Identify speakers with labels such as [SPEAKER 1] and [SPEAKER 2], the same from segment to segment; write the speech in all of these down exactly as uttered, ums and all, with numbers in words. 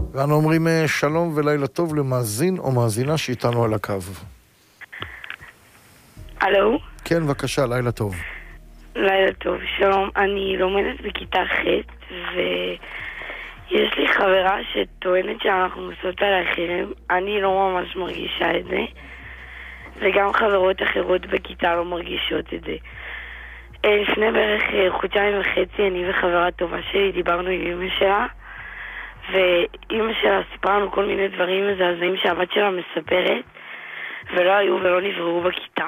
[SPEAKER 1] ואנו אומרים שלום ולילה טוב למאזין או מאזינה שאיתנו על הקו.
[SPEAKER 2] הלו?
[SPEAKER 1] כן, בבקשה, לילה טוב.
[SPEAKER 2] לילה טוב, שלום. אני לומדת בכיתה ח' ויש לי חברה שטוענת שאנחנו עושות על האחרים. אני לא ממש מרגישה את זה, וגם חברות אחרות בכיתה לא מרגישות את זה. לפני בערך חודשיים וחצי אני וחברה טובה שלי דיברנו עם אמא שלה, ואמא שלה סיפרה לנו כל מיני דברים מזעזעים שהבת שלה מספרת, ולא היו ולא נבראו בכיתה.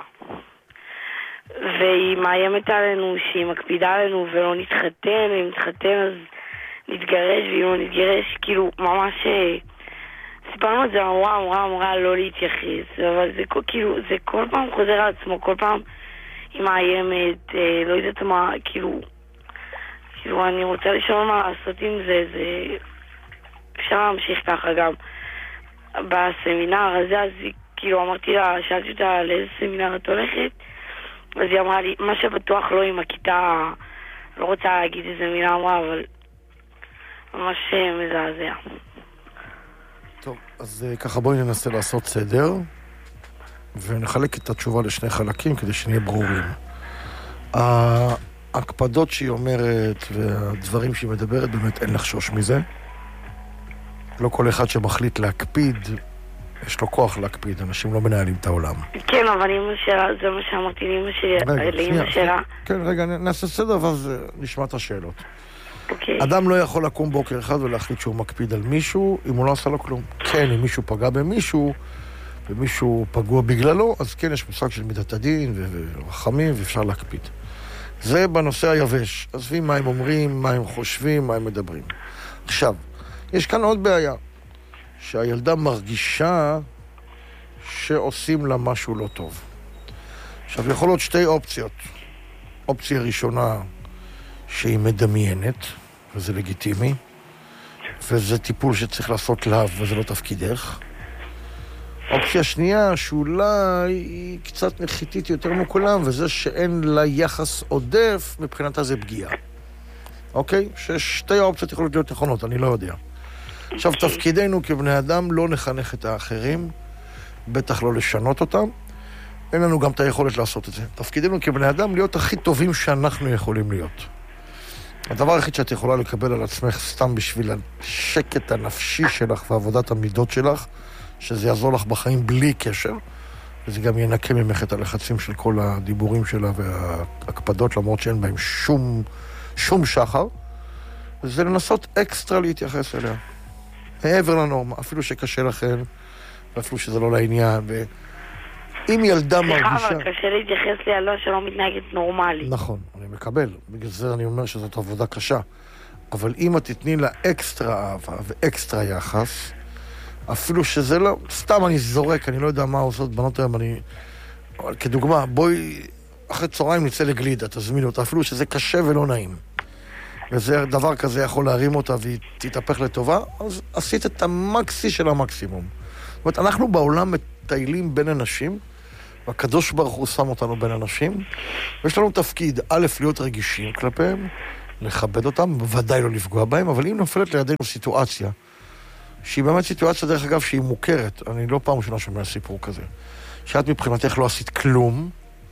[SPEAKER 2] והיא מאיימת עלינו שהיא מקפידה עלינו ולא נתחתן, ואם נתחתן אז נתגרש, ואם לא נתגרש, כאילו ממש סיפרנו את זה, אמרה, אמרה, אמרה לא להתייחס, אבל זה כאילו, זה כל פעם חוזר על עצמו, כל פעם היא מאיימת, אה, לא יודעת מה, כאילו, כאילו אני רוצה לשאול מה לעשות עם זה, זה אפשר להמשיך ככה גם בסמינר הזה, אז כאילו אמרתי לה, שאלתי אותה לאיזה סמינר את הולכת, אז היא אמרה לי, מה שבטוח לא עם הכיתה, לא רוצה להגיד איזה מילה אמרה, אבל ממש מזעזע.
[SPEAKER 1] טוב, אז ככה בואי ננסה לעשות סדר, ונחלק את התשובה לשני חלקים כדי שנהיה ברורים. ההקפדות שהיא אומרת והדברים שהיא מדברת, באמת אין לחשוש מזה. לא כל אחד שמחליט להקפיד, יש לו כוח להקפיד, אנשים לא מנהלים את העולם.
[SPEAKER 2] כן, אבל אמא שלה, זה מה שאמרתי לאמא שלה, לאמא שלה.
[SPEAKER 1] כן, רגע, נעשה סדר ואז נשמע את השאלות.
[SPEAKER 2] אוקיי.
[SPEAKER 1] אדם לא יכול לקום בוקר אחד ולהחליט שהוא מקפיד על מישהו, אם הוא לא עשה לו כלום. כן, אם מישהו פגע במישהו, ומישהו פגוע בגללו, אז כן, יש מושג של מידת הדין ורחמים, ואפשר להקפיד. זה בנושא היבש. עזבי מה הם אומרים, מה הם חושבים, מה הם מדברים. עכשיו, יש כאן עוד בעיה. שהילדה מרגישה שעושים לה משהו לא טוב. עכשיו, יכול להיות שתי אופציות. אופציה ראשונה שהיא מדמיינת, וזה לגיטימי, וזה טיפול שצריך לעשות לה, וזה לא תפקידך. אופציה שנייה, שאולי היא קצת נחיתית יותר מכולם, וזה שאין לה יחס עודף, מבחינתה זה פגיעה. אוקיי? ששתי האופציות יכולות להיות נכונות, אני לא יודע. עכשיו, תפקידנו כבני אדם לא נחנך את האחרים, בטח לא לשנות אותם. אין לנו גם את היכולת לעשות את זה. תפקידנו כבני אדם להיות הכי טובים שאנחנו יכולים להיות. הדבר היחיד שאת יכולה לקבל על עצמך סתם בשביל השקט הנפשי שלך ועבודת המידות שלך, שזה יעזור לך בחיים בלי קשר, וזה גם ינקה ממך את הלחצים של כל הדיבורים שלה וההקפדות, למרות שאין בהם שום, שום שחר, זה לנסות אקסטרה להתייחס אליה. מעבר לנורמה, אפילו שקשה לכם, ואפילו שזה לא לעניין, ואם ילדה מרגישה...
[SPEAKER 2] סליחה, אבל קשה להתייחס לילדה שלא מתנהגת נורמלי.
[SPEAKER 1] נכון, אני מקבל, בגלל זה אני אומר שזאת עבודה קשה. אבל אם את תתני לה אקסטרה אהבה ואקסטרה יחס, אפילו שזה לא... סתם אני זורק, אני לא יודע מה עושות בנות היום, אני... אבל כדוגמה, בואי, אחרי צהריים נצא לגלידה, תזמינו אותה, אפילו שזה קשה ולא נעים. וזה דבר כזה יכול להרים אותה והיא תתהפך לטובה, אז עשית את המקסי של המקסימום. זאת אומרת, אנחנו בעולם מטיילים בין אנשים, והקדוש ברוך הוא שם אותנו בין אנשים, ויש לנו תפקיד, א', להיות רגישים כלפיהם, לכבד אותם, בוודאי לא לפגוע בהם, אבל אם נופלת לידינו סיטואציה, שהיא באמת סיטואציה, דרך אגב, שהיא מוכרת, אני לא פעם ראשונה שומע סיפור כזה, שאת מבחינתך לא עשית כלום,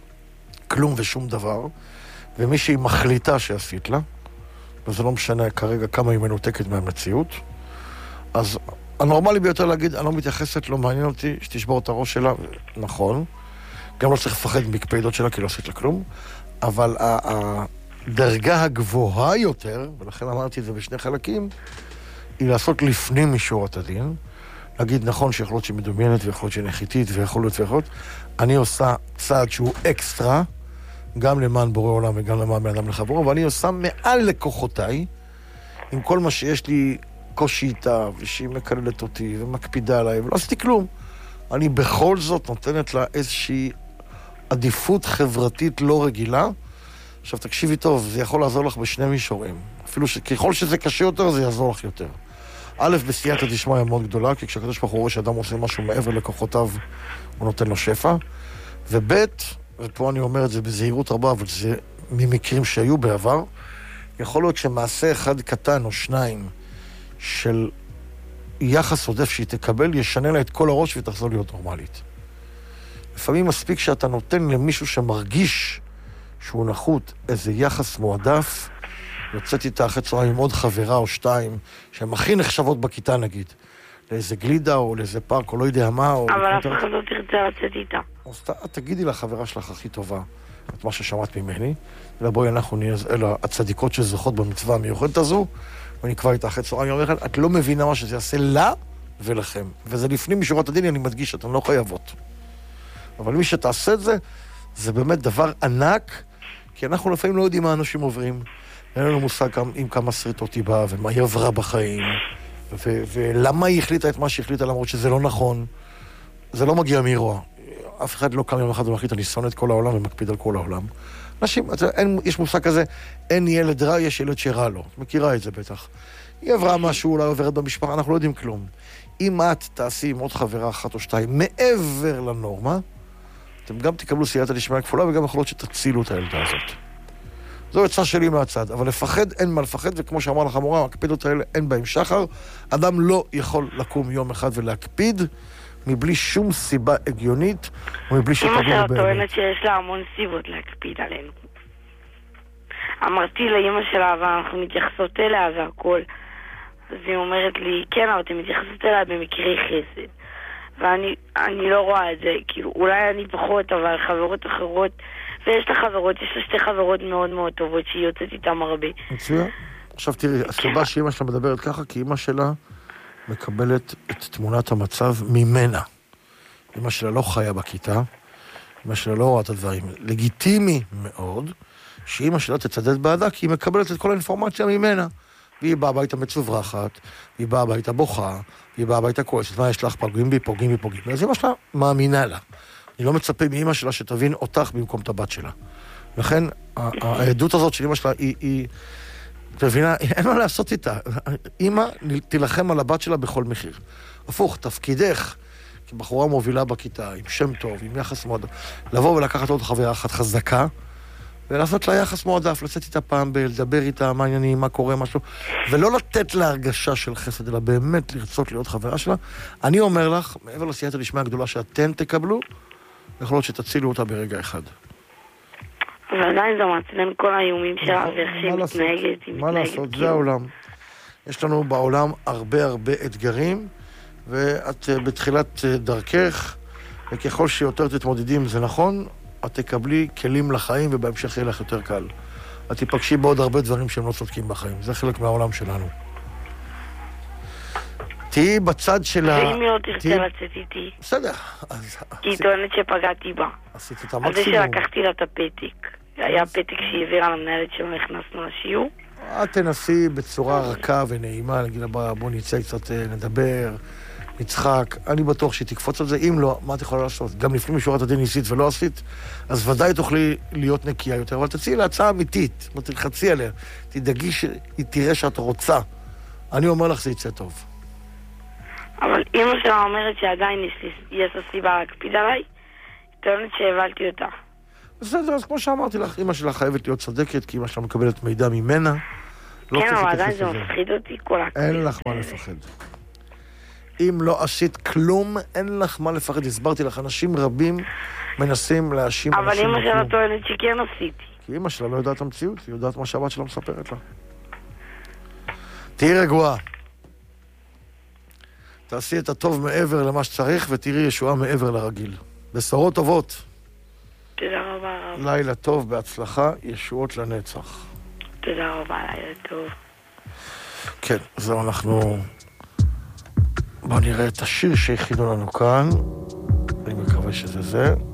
[SPEAKER 1] כלום ושום דבר, ומי שהיא מחליטה שעשית לה, וזה לא משנה כרגע כמה היא מנותקת מהמציאות, אז הנורמלי ביותר להגיד, אני לא מתייחסת, לא מעניין אותי, שתשבור את הראש שלה, נכון, גם לא צריך לפחד מקפידות שלה, כי לא עשית לה כלום, אבל הדרגה הגבוהה יותר, ולכן אמרתי את זה בשני חלקים, היא לעשות לפנים משורת הדין, להגיד נכון שיכול להיות שהיא מדומיינת, ויכול להיות שהיא נחיתית, ויכול להיות ויכול להיות, אני עושה צעד שהוא אקסטרה, גם למען בורא עולם וגם למען בן אדם לחברו, ואני עושה מעל לקוחותיי, עם כל מה שיש לי קושי איתה, ושהיא מקללת אותי ומקפידה עליי, ולא עשיתי כלום. אני בכל זאת נותנת לה איזושהי עדיפות חברתית לא רגילה. עכשיו תקשיבי טוב, זה יכול לעזור לך בשני מישורים. אפילו שככל שזה קשה יותר, זה יעזור לך יותר. א', בסייעתא דשמיא מאוד גדולה, כי כשהקדוש ברוך הוא רואה שאדם עושה משהו מעבר לכוחותיו, הוא נותן לו שפע. וב', ופה אני אומר את זה בזהירות רבה, אבל זה ממקרים שהיו בעבר, יכול להיות שמעשה אחד קטן או שניים של יחס עודף שהיא תקבל, ישנה לה את כל הראש ותחזור להיות נורמלית. לפעמים מספיק שאתה נותן למישהו שמרגיש שהוא נחות איזה יחס מועדף, יוצאת איתה אחרי צהריים עם עוד חברה או שתיים, שהן הכי נחשבות בכיתה נגיד, לאיזה גלידה או לאיזה פארק או לא יודע מה.
[SPEAKER 2] אבל אף אחד לא תרצה לצאת איתה.
[SPEAKER 1] אז תגידי לחברה שלך הכי טובה את מה ששמעת ממני, אלא בואי אנחנו נהיה אלה הצדיקות שזוכות במצווה המיוחדת הזו, ואני כבר איתה אחרי צהריים יום אחד, את לא מבינה מה שזה יעשה לה ולכם. וזה לפנים משורת הדין, אני מדגיש, אתן לא חייבות. אבל מי שתעשה את זה, זה באמת דבר ענק, כי אנחנו לפעמים לא יודעים מה אנשים עוברים. אין לנו מושג עם כמה שריטות היא באה, ומה היא עברה בחיים, ו- ולמה היא החליטה את מה שהיא החליטה, למרות שזה לא נכון. זה לא מגיע מרוע. אף אחד לא קם יום אחד ומחליט, אני שונא את כל העולם ומקפיד על כל העולם. אנשים, אין, יש מושג כזה, אין ילד רע, יש ילד שרע לו. את מכירה את זה בטח. היא עברה משהו, אולי עוברת במשפחה, אנחנו לא יודעים כלום. אם את תעשי עם עוד חברה אחת או שתיים מעבר לנורמה, אתם גם תקבלו סייעתא דשמיא כפולה, וגם יכולות שתצילו את הילדה הזאת. זו עצה שלי מהצד, אבל לפחד אין מה לפחד, וכמו שאמר לך המורה, הקפידות האלה אין בהם שחר. אדם לא יכול לקום יום אחד ולהקפיד, מבלי שום סיבה הגיונית, ומבלי שתגור באמת.
[SPEAKER 2] אמא שלה טוענת שיש לה המון סיבות להקפיד עלינו. אמרתי לאמא שלה, ואנחנו מתייחסות אליה והכל. אז היא אומרת לי, כן, אבל אתם מתייחסות אליה במקרי חסד. ואני אני לא רואה את זה, כאילו, אולי אני פחות, אבל חברות אחרות, ויש לה חברות, יש לה שתי חברות מאוד מאוד טובות, שהיא יוצאת איתן הרבה.
[SPEAKER 1] מצוין. עכשיו תראי, הסיבה שאמא שלה מדברת ככה, כי אמא שלה מקבלת את תמונת המצב ממנה. אמא שלה לא חיה בכיתה, אמא שלה לא רואה את הדברים. לגיטימי מאוד שאמא שלה תצדד בעדה, כי היא מקבלת את כל האינפורמציה ממנה. והיא באה הביתה מצוברחת, והיא באה הביתה בוכה, והיא באה הביתה כועסת, מה יש לך? פוגעים בי, פוגעים בי, פוגעים בי. אז אמא שלה מאמינה לה. אני לא מצפה מאמא שלה שתבין אותך במקום את הבת שלה. לכן, העדות הזאת של אמא שלה היא, היא, תבינה, אין מה לעשות איתה. אמא תילחם על הבת שלה בכל מחיר. הפוך, תפקידך, כבחורה מובילה בכיתה, עם שם טוב, עם יחס מועדף, לבוא ולקחת עוד חברה אחת חזקה, ולעשות לה יחס מועדף, לצאת איתה פעם, לדבר איתה, מה העניינים, מה קורה, משהו, ולא לתת לה הרגשה של חסד, אלא באמת לרצות להיות חברה שלה. אני אומר לך, מעבר לסייעתא דשמיא הגדולה שאתן תקבלו, יכול להיות שתצילו אותה ברגע אחד.
[SPEAKER 2] אבל עדיין זה מעצבן כל האיומים שלה, ואיך שהיא מתנהגת, היא מתנהגת.
[SPEAKER 1] מה לעשות, זה העולם. יש לנו בעולם הרבה הרבה אתגרים, ואת בתחילת דרכך, וככל שיותר תתמודדים זה נכון, את תקבלי כלים לחיים, ובהמשך יהיה לך יותר קל. את תיפגשי בעוד הרבה דברים שהם לא צודקים בחיים. זה חלק מהעולם שלנו. תהיי בצד של ה...
[SPEAKER 2] ואם היא לא תרצה לצאת איתי.
[SPEAKER 1] בסדר.
[SPEAKER 2] כי היא טוענת שפגעתי בה.
[SPEAKER 1] עשית את
[SPEAKER 2] המקסימום. על זה שלקחתי לה את הפתק. היה פתק שהיא העבירה למנהלת שלא נכנסנו לשיעור.
[SPEAKER 1] את תנסי בצורה רכה ונעימה, נגיד לה, בוא נצא קצת, נדבר, נצחק. אני בטוח שהיא תקפוץ על זה. אם לא, מה את יכולה לעשות? גם לפני משורת הדין ניסית ולא עשית, אז ודאי תוכלי להיות נקייה יותר, אבל תציעי לה הצעה אמיתית, תלחצי עליה, תדאגי שהיא תראה שאת רוצה. אני אומר לך, זה יצא טוב.
[SPEAKER 2] אבל אמא שלה אומרת שעדיין יש לה סיבה להקפיד עליי, היא טוענת שהבלתי אותה.
[SPEAKER 1] בסדר, אז כמו שאמרתי לך, אמא שלה חייבת להיות צדקת, כי אמא שלה מקבלת מידע ממנה.
[SPEAKER 2] כן, אבל עדיין זה מפחיד אותי כל הקפיד.
[SPEAKER 1] אין לך מה לפחד. אם לא עשית כלום, אין לך מה לפחד. הסברתי לך, אנשים רבים מנסים להאשים אנשים.
[SPEAKER 2] אבל אמא שלה טוענת שכן עשיתי.
[SPEAKER 1] כי אמא שלה לא יודעת את המציאות, היא יודעת מה שהבת שלה מספרת לה. תהיי רגועה. תעשי את הטוב מעבר למה שצריך, ותראי ישועה מעבר לרגיל. בשורות טובות.
[SPEAKER 2] תודה רבה רב.
[SPEAKER 1] לילה טוב, בהצלחה, ישועות לנצח.
[SPEAKER 2] תודה רבה, לילה טוב.
[SPEAKER 1] כן, זהו, אנחנו... בואו נראה את השיר שהכינו לנו כאן. אני מקווה שזה זה.